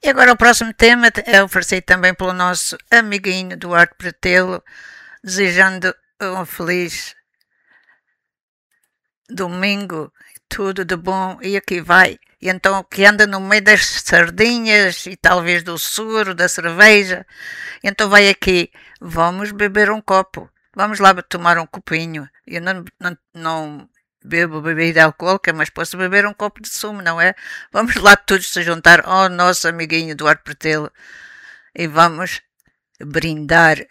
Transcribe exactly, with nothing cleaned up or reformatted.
E agora o próximo tema é oferecido também pelo nosso amiguinho Duarte Pretelo, desejando um feliz domingo, tudo de bom e aqui vai. E então que anda no meio das sardinhas e talvez do soro, da cerveja. Então vai aqui, vamos beber um copo. Vamos lá tomar um copinho. Eu não, não, não bebo bebida alcoólica, mas posso beber um copo de sumo, não é? Vamos lá todos se juntar ao nosso amiguinho Duarte Pretelo e vamos brindar